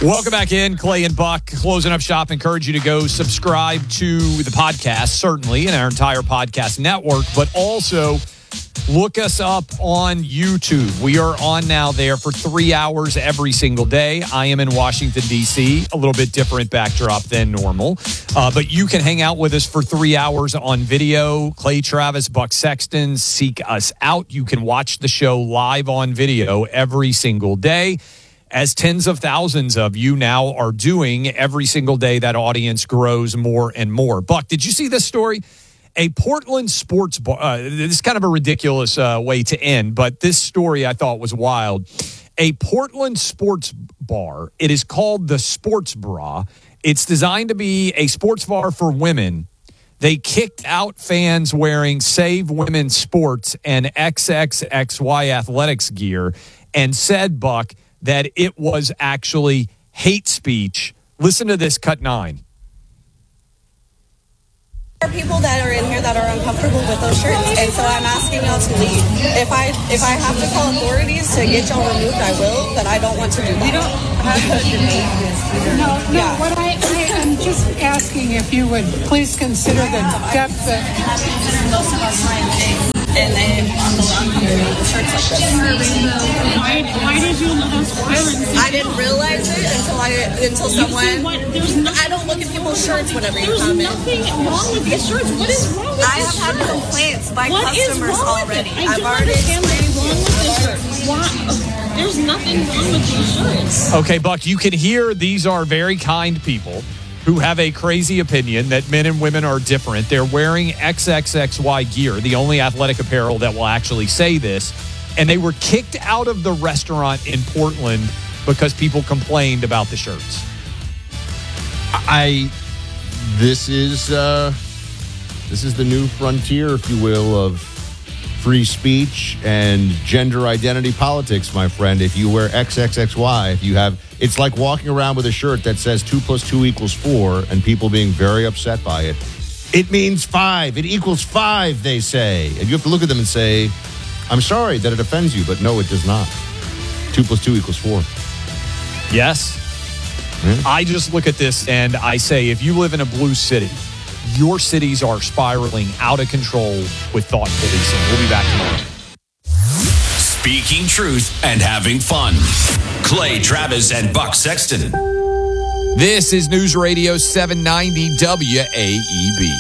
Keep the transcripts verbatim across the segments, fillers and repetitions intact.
Welcome back in. Clay and Buck closing up shop. Encourage you to go subscribe to the podcast, certainly, in our entire podcast network, but also look us up on YouTube. We are on now there for three hours every single day. I am in Washington, D C, a little bit different backdrop than normal. Uh, but you can hang out with us for three hours on video. Clay Travis, Buck Sexton, seek us out. You can watch the show live on video every single day, as tens of thousands of you now are doing every single day. That audience grows more and more. Buck, did you see this story? A Portland sports bar, uh, this is kind of a ridiculous uh, way to end, but this story I thought was wild. A Portland sports bar, it is called the Sports Bra. It's designed to be a sports bar for women. They kicked out fans wearing Save Women's Sports and triple X Y athletics gear and said, Buck, that it was actually hate speech. Listen to this, cut nine. There are people that are in here that are uncomfortable with those shirts, and so I'm asking y'all to leave. If I if I have to call authorities to get y'all removed, I will, but I don't want to do that. We don't have to debate this either. No, no, yeah. what I, I, I'm just asking if you would please consider the depth that... Most of us find things, and then I'm uncomfortable with shirts like this. Why, why did you let us wear it? I didn't realize it until I until someone... What, there's no, I don't look at people's shirts whenever you come in. There's nothing wrong with these shirts. What is wrong with I this have shirt? had complaints by what customers already. I I've don't already understand what's wrong with this shirt. Why? There's nothing wrong with these shirts. Okay, Buck, you can hear these are very kind people who have a crazy opinion that men and women are different. They're wearing triple X Y gear, the only athletic apparel that will actually say this, and they were kicked out of the restaurant in Portland because people complained about the shirts. I, this is, uh, this is the new frontier, if you will, of free speech and gender identity politics, my friend. If you wear triple X Y, if you have, it's like walking around with a shirt that says two plus two equals four and people being very upset by it. It means five. It equals five, they say. And you have to look at them and say, I'm sorry that it offends you, but no, it does not. Two plus two equals four. Yes. Mm-hmm. I just look at this and I say, if you live in a blue city, your cities are spiraling out of control with thought policing. We'll be back tomorrow. Speaking truth and having fun. Clay Travis and Buck Sexton. This is News Radio seven ninety W A E B.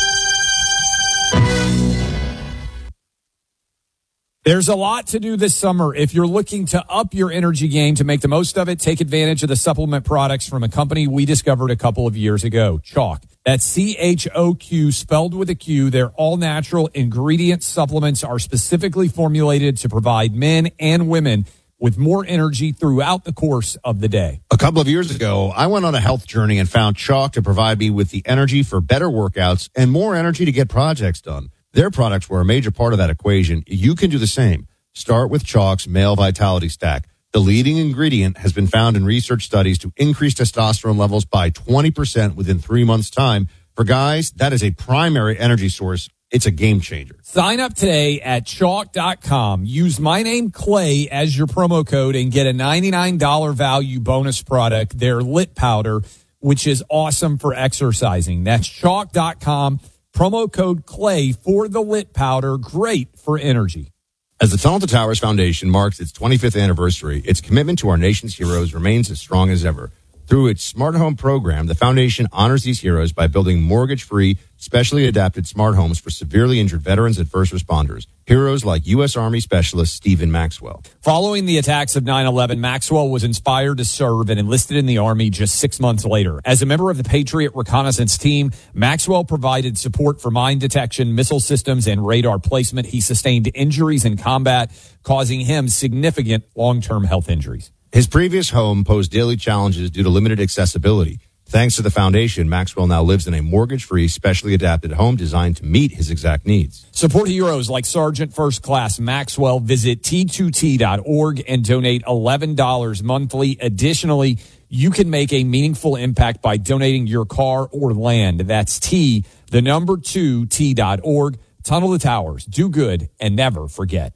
There's a lot to do this summer. If you're looking to up your energy game to make the most of it, take advantage of the supplement products from a company we discovered a couple of years ago, Chalk. That's C H O Q, spelled with a Q. Their all-natural ingredient supplements are specifically formulated to provide men and women with more energy throughout the course of the day. A couple of years ago, I went on a health journey and found Chalk to provide me with the energy for better workouts and more energy to get projects done. Their products were a major part of that equation. You can do the same. Start with Chalk's Male Vitality Stack. The leading ingredient has been found in research studies to increase testosterone levels by twenty percent within three months' time. For guys, that is a primary energy source. It's a game changer. Sign up today at chalk dot com. Use my name, Clay, as your promo code and get a ninety-nine dollars value bonus product, their Lit Powder, which is awesome for exercising. That's chalk dot com. Promo code Clay for the Lit Powder. Great for energy. As the Tunnel to Towers Foundation marks its twenty-fifth anniversary, its commitment to our nation's heroes remains as strong as ever. Through its Smart Home program, the foundation honors these heroes by building mortgage-free, specially adapted smart homes for severely injured veterans and first responders. Heroes like U S Army Specialist Stephen Maxwell. Following the attacks of nine eleven, Maxwell was inspired to serve and enlisted in the Army just six months later. As a member of the Patriot Reconnaissance Team, Maxwell provided support for mine detection, missile systems, and radar placement. He sustained injuries in combat, causing him significant long-term health injuries. His previous home posed daily challenges due to limited accessibility. Thanks to the foundation, Maxwell now lives in a mortgage-free, specially adapted home designed to meet his exact needs. Support heroes like Sergeant First Class Maxwell. Visit T two T dot org and donate eleven dollars monthly. Additionally, you can make a meaningful impact by donating your car or land. That's T, the number two, T dot org. Tunnel to Towers. Do good and never forget.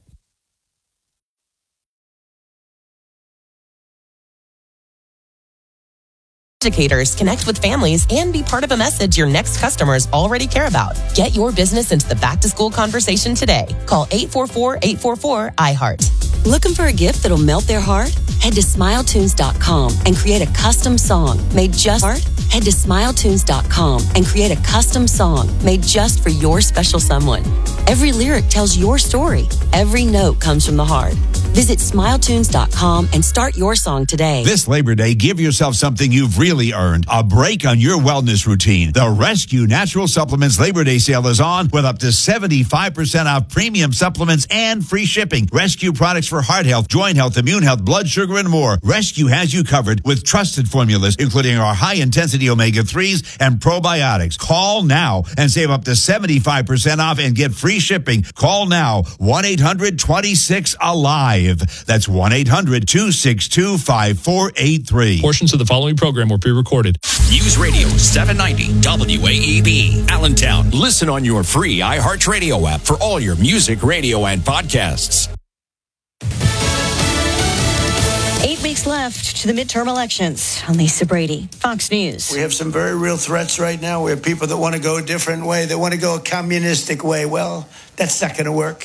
Educators connect with families and be part of a message your next customers already care about. Get your business into the back-to-school conversation today. Call eight four four, eight four four, I heart. Looking for a gift that'll melt their heart? Head to smile tunes dot com and create a custom song made just for Head to smile tunes dot com and create a custom song made just for your special someone. Every lyric tells your story. Every note comes from the heart. Visit smile tunes dot com and start your song today. This Labor Day, give yourself something you've really earned. A break on your wellness routine. The Rescue Natural Supplements Labor Day sale is on with up to seventy-five percent off premium supplements and free shipping. Rescue products for heart health, joint health, immune health, blood sugar, and more. Rescue has you covered with trusted formulas, including our high-intensity omega threes and probiotics. Call now and save up to seventy-five percent off and get free shipping. Call now, one eight hundred, two six, alive. That's one eight hundred, two six two, five four eight three. Portions of the following program were pre-recorded. News Radio seven ninety W A E B, Allentown. Listen on your free iHeartRadio app for all your music, radio, and podcasts. Eight weeks left to the midterm elections. I'm Lisa Brady, Fox News. We have some very real threats right now. We have people that want to go a different way. They want to go a communistic way. Well, that's not going to work.